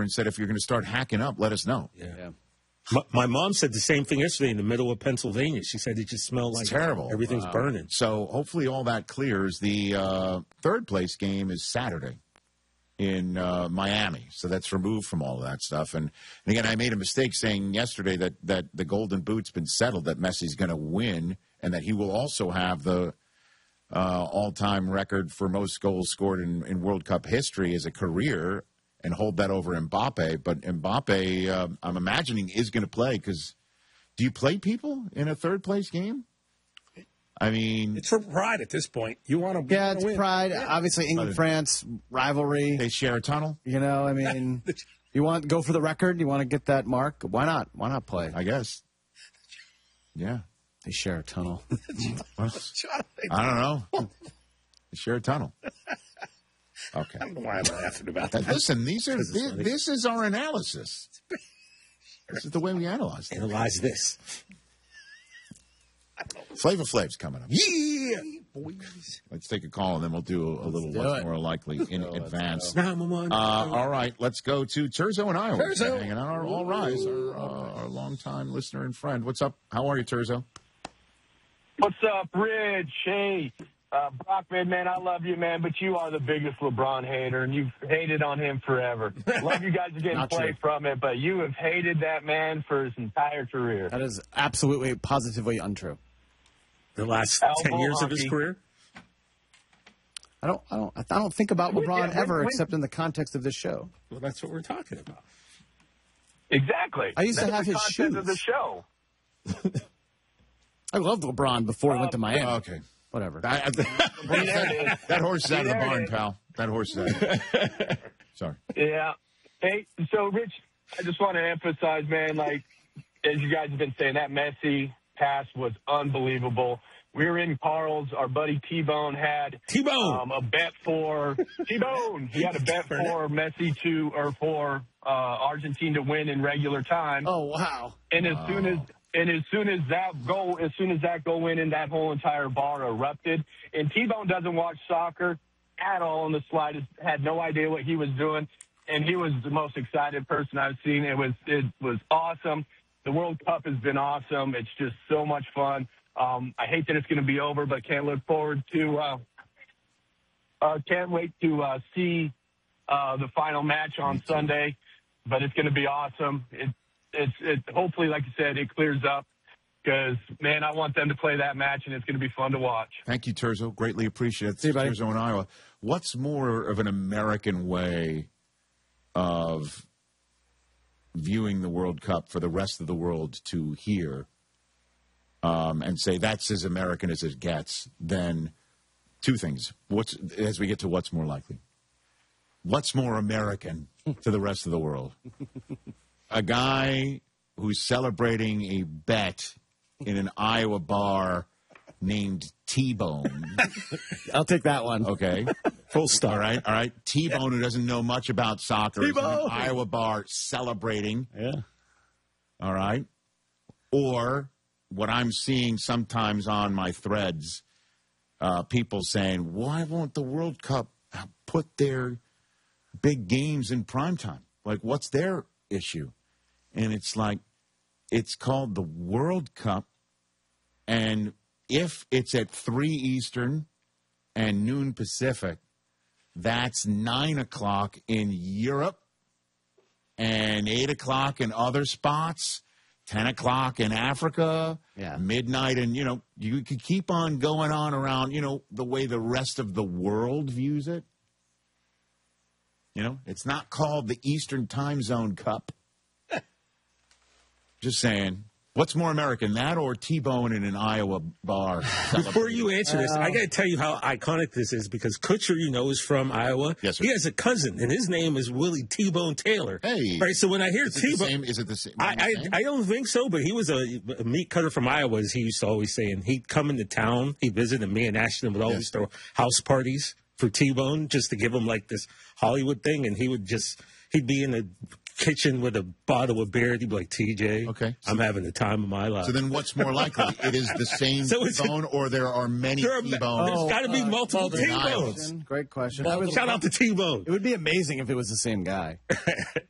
and said, if you're going to start hacking up, let us know. Yeah. My mom said the same thing yesterday in the middle of Pennsylvania. She said it just smelled like terrible. Everything's burning. So hopefully all that clears. The third place game is Saturday in Miami. So that's removed from all of that stuff. And again, I made a mistake saying yesterday that the Golden Boot's been settled, that Messi's going to win, and that he will also have the all-time record for most goals scored in World Cup history as a career and hold that over Mbappe. But Mbappe, I'm imagining, is going to play because do you play people in a third-place game? I mean, it's for pride at this point. You want to Yeah, it's win. pride. Yeah. Obviously, England-France rivalry. They share a tunnel? You know, I mean, you want to go for the record? You want to get that mark? Why not? Why not play? I guess. Yeah. They share a tunnel. I don't know. They share a tunnel. Okay. I don't know why I'm laughing about that. Listen, this is our analysis. This is the way we analyze things. Analyze this. Flavor Flav's coming up. Yeah, boys. Let's take a call, and then we'll do a little what's more likely in advance. All right, let's go to Terzo in Iowa. Terzo. Hanging on. All rise, our longtime listener and friend. What's up? How are you, Terzo? What's up, Rich? Hey, Brockman, man, I love you, man, but you are the biggest LeBron hater, and you've hated on him forever. Love you guys are getting play from it, but you have hated that man for his entire career. That is absolutely, positively untrue. The last 10 years of his career? I don't think about LeBron ever except in the context of this show. Well, that's what we're talking about. Exactly. I used to have the his content shoes. of the show. I loved LeBron before he went to Miami. Okay. Whatever. That horse is out of the barn, pal. That horse is out. Sorry. Yeah. Hey, so, Rich, I just want to emphasize, man, like, as you guys have been saying, that Messi pass was unbelievable. We were in Carl's. Our buddy T-Bone had a bet for T-Bone. He had a bet for Messi for Argentina to win in regular time. Oh, wow. And as soon as that goal went in, that whole entire bar erupted. And T-Bone doesn't watch soccer at all in the slightest, had no idea what he was doing. And he was the most excited person I've seen. It was awesome. The World Cup has been awesome. It's just so much fun. I hate that it's going to be over, but can't wait to see the final match on Sunday. But it's going to be awesome. It's hopefully, like you said, it clears up because, man, I want them to play that match, and it's going to be fun to watch. Thank you, Terzo. Greatly appreciate it. Terzo in Iowa. What's more of an American way of viewing the World Cup for the rest of the world to hear and say that's as American as it gets, then two things. As we get to what's more likely. What's more American to the rest of the world? A guy who's celebrating a bet in an Iowa bar named T-Bone. I'll take that one. Okay. Full stop. All right. T-Bone, who doesn't know much about soccer, is in an Iowa bar celebrating. Yeah. All right. Or what I'm seeing sometimes on my threads, people saying, why won't the World Cup put their big games in primetime? Like, what's their issue? And it's like, it's called the World Cup, and if it's at 3 Eastern and noon Pacific, that's 9 o'clock in Europe and 8 o'clock in other spots, 10 o'clock in Africa, midnight, and, you could keep on going on around, the way the rest of the world views it. It's not called the Eastern Time Zone Cup. Just saying. What's more American, that or T-Bone in an Iowa bar? Before you answer this, I got to tell you how iconic this is because Kutcher, is from Iowa. Yes, sir. He has a cousin, and his name is Willie T-Bone Taylor. Hey. Right, so when I hear T-Bone... Is it the same? I don't think so, but he was a meat cutter from Iowa, as he used to always say, and he'd come into town, he'd visit, and me and Ashton would always throw house parties for T-Bone just to give him, like, this Hollywood thing, and he'd be in the kitchen with a bottle of beer. He'd be like, TJ, okay, I'm having the time of my life. So then what's more likely? It is the same T-Bone or there are many T-Bones? There's got to be multiple T-Bones. Great question. Shout out to T-Bone. It would be amazing if it was the same guy.